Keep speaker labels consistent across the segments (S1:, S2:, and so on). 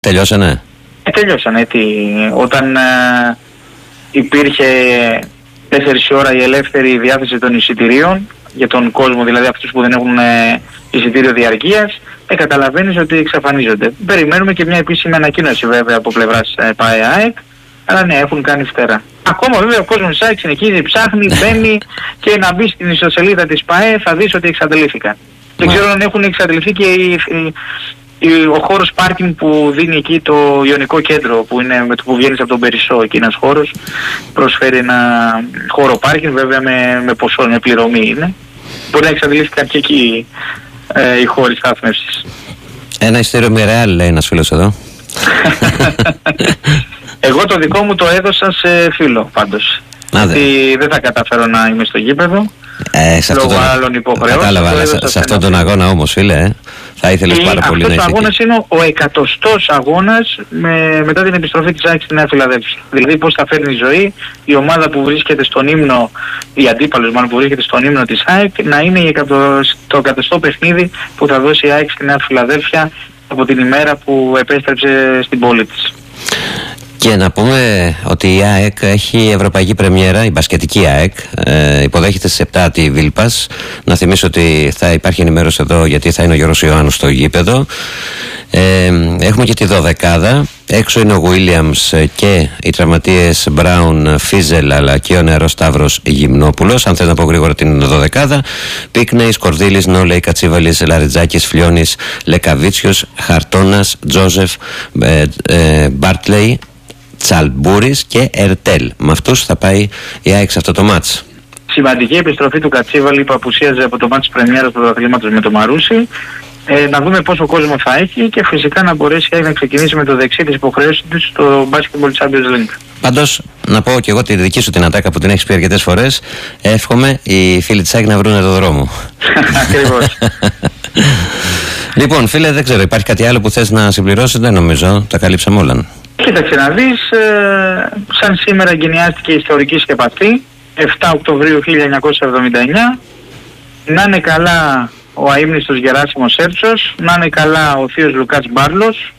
S1: Τελειώσανε.
S2: Τελειώσανε. Όταν υπήρχε 4 η ώρα η ελεύθερη διάθεση των εισιτηρίων για τον κόσμο, δηλαδή αυτούς που δεν έχουν εισιτήριο διαρκείας, καταλαβαίνεις ότι εξαφανίζονται. Περιμένουμε και μια επίσημη ανακοίνωση βέβαια από πλευράς ΠΑΕ-ΑΕΚ, αλλά ναι, έχουν κάνει φτερά. Ακόμα βέβαια ο κόσμος της ΑΕΚ συνεχίζει, ψάχνει, μπαίνει και να μπει στην ιστοσελίδα της ΠΑΕ θα δεις ότι εξαντλήθηκαν. Δεν ξέρω αν έχουν εξαντληθεί και ο χώρος πάρκινγκ που δίνει εκεί το Ιωνικό Κέντρο, που είναι με το που βγαίνεις από τον Περισσό, εκεί ένας χώρος προσφέρει ένα χώρο πάρκινγκ, βέβαια με ποσό, με πληρωμή είναι. Μπορεί να εξαντλήθηκαν και εκεί οι χώροι στάθμευσης.
S1: Ένα ειστήριο με Ρεάλ, λέει ένας φίλος εδώ.
S2: Εγώ το δικό μου το έδωσα σε φίλο πάντως. Γιατί δεν θα καταφέρω να είμαι στο γήπεδο. Λόγω άλλων υποχρεώσεων.
S1: Κατάλαβα, σε αυτόν τον αγώνα όμως, φίλε, θα ήθελες πάρα πολύ να είσαι.
S2: Αυτός ο αγώνας είναι ο 100ος αγώνας μετά την επιστροφή της ΑΕΚ στη Νέα Φιλαδέλφια. Δηλαδή πώς θα φέρνει η ζωή η ομάδα που βρίσκεται στον ύμνο, η αντίπαλος μάλλον που βρίσκεται στον ύμνο της ΑΕΚ, να είναι το 100ο παιχνίδι που θα δώσει η ΑΕΚ στη Νέα Φιλαδέλφια από την ημέρα που επέστρεψε στην πόλη της.
S1: Και να πούμε ότι η ΑΕΚ έχει ευρωπαϊκή πρεμιέρα, η μπασκετική ΑΕΚ, υποδέχεται στις 7 τη Βίλπας. Να θυμίσω ότι θα υπάρχει ενημέρωση εδώ γιατί θα είναι ο Γιώργος Ιωάννου στο γήπεδο. Έχουμε και τη 12η. Έξω είναι ο Γουίλιαμς και οι τραυματίες Μπράουν, Φίζελ, αλλά και ο νεαρός Σταύρος Γυμνόπουλος. Αν θες να πω γρήγορα την 12η. Πίκνεϊ, Κορδίλης, Νόλεϊ, Κατσίβαλης, Λαριτζάκης, Φλιώνης, Λεκαβίτσιος, Χαρτώνας, Τζόζεφ, Μπάρτλεϊ, Τσαλμπούρης και Ερτέλ. Με αυτούς θα πάει η ΑΕΚ σε αυτό το μάτς.
S2: Σημαντική επιστροφή του Κατσίβαλη που απουσίαζε από το μάτς πρεμιέρας του πρωταθλήματος με το Μαρούσι. Να δούμε πόσο κόσμο θα έχει και φυσικά να μπορέσει η ΑΕΚ να ξεκινήσει με το δεξί της υποχρέωσης της στο Basketball Champions League.
S1: Πάντως, να πω και εγώ τη δική σου την ατάκα που την έχεις πει αρκετές φορές. Εύχομαι οι φίλοι της ΑΕΚ να βρουν το δρόμο.
S2: Ακριβώς.
S1: Λοιπόν, φίλε, δεν ξέρω, υπάρχει κάτι άλλο που θες να συμπληρώσεις? Δεν νομίζω, τα καλύψαμε όλα.
S2: Κοίταξε να δεις, σαν σήμερα εγκαινιάστηκε η ιστορική σκεπαστή, 7 Οκτωβρίου 1979. Να είναι καλά ο αείμνηστος Γεράσιμος Σέρτσος, να είναι καλά ο θείος Λουκάς Μπάρλος.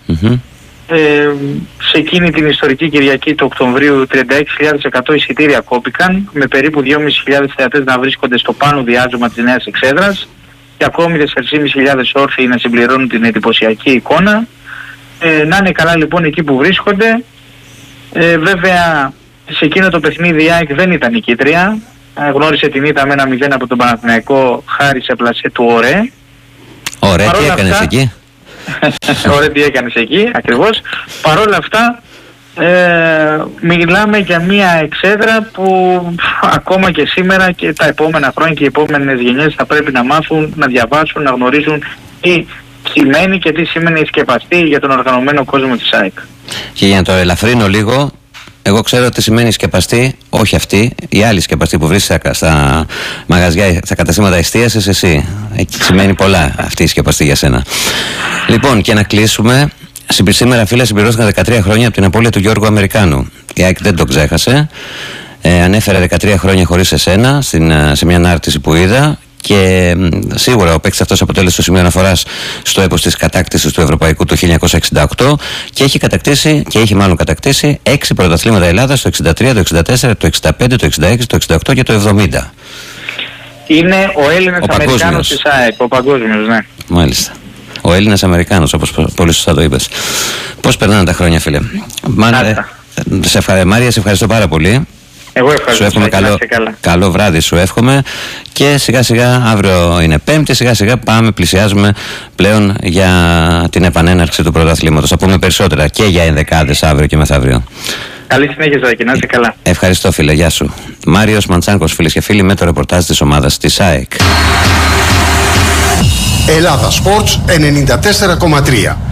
S2: Σε εκείνη την ιστορική Κυριακή του Οκτωβρίου 36.100 εισιτήρια κόπηκαν, με περίπου 2.500 θεατές να βρίσκονται στο πάνω διάζωμα της Νέας Εξέδρας και ακόμη 4.500 όρθιοι να συμπληρώνουν την εντυπωσιακή εικόνα. Να είναι καλά λοιπόν εκεί που βρίσκονται. Βέβαια σε εκείνο το παιχνίδι η ΑΕΚ δεν ήταν νικήτρια. Γνώρισε την ήττα με 1-0 από τον Παναθηναϊκό χάρη σε πλασέ του Ωρέ.
S1: Ωραία, τι έκανες εκεί?
S2: Ωραία, τι έκανες εκεί, ακριβώς. Παρόλα αυτά μιλάμε για μια εξέδρα που ακόμα και σήμερα και τα επόμενα χρόνια και οι επόμενες γενιές θα πρέπει να μάθουν, να διαβάσουν, να γνωρίζουν τι σημαίνει και τι σημαίνει η σκεπαστή για τον οργανωμένο κόσμο της ΑΕΚ. Και
S1: για να το ελαφρύνω λίγο, εγώ ξέρω τι σημαίνει σκεπαστή, όχι αυτή, η άλλη σκεπαστή που βρίσκεται στα μαγαζιά, στα καταστήματα εστίασης, εσύ. Σημαίνει πολλά αυτή η σκεπαστή για σένα. Λοιπόν, και να κλείσουμε. Σήμερα, φίλε, συμπληρώθηκαν 13 χρόνια από την απώλεια του Γιώργου Αμερικάνου. Η ΑΕΚ δεν το ξέχασε. Ανέφερε 13 χρόνια χωρίς εσένα σε μια ανάρτηση που είδα. Και σίγουρα ο παίκτης αυτός αποτέλεσε το σημείο αναφοράς στο έπος της κατάκτησης του Ευρωπαϊκού του 1968 και έχει μάλλον κατακτήσει 6 πρωταθλήματα Ελλάδας το 63, το 64, το 65, το 66, το 68 και το 70.
S2: Είναι ο Έλληνας Αμερικάνος της ΑΕΚ, ο παγκόσμιος, ναι.
S1: Μάλιστα. Ο Έλληνας Αμερικάνος, όπως πολύ σωστά το είπες. Πώς περνάνε τα χρόνια, φίλε? Μάρια, σε ευχαριστώ πάρα πολύ.
S2: Εγώ ευχαριστώ.
S1: Σου εύχομαι καλό βράδυ, σου εύχομαι. Και σιγά σιγά, αύριο είναι Πέμπτη, σιγά σιγά πλησιάζουμε πλέον για την επανέναρξη του πρωταθλήματος. Θα πούμε περισσότερα και για ενδεκάδες αύριο και μεθαύριο.
S2: Καλή συνέχεια, Ζάκη, να είσαι καλά.
S1: Ευχαριστώ, φίλε, γεια σου. Μάριος Μαντσάνκος, φίλες και φίλοι, με το ρεπορτάζ της ομάδας της ΑΕΚ.
S3: Ελλάδα Sports 94,3.